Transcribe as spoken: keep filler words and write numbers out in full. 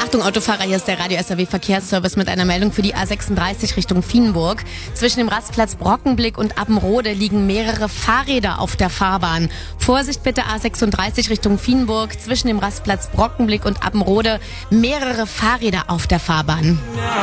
Achtung Autofahrer, hier ist der Radio S R W Verkehrsservice mit einer Meldung für die A sechsunddreißig Richtung Vienburg. Zwischen dem Rastplatz Brockenblick und Appenrode liegen mehrere Fahrräder auf der Fahrbahn. Vorsicht bitte A sechsunddreißig Richtung Vienburg, zwischen dem Rastplatz Brockenblick und Appenrode mehrere Fahrräder auf der Fahrbahn.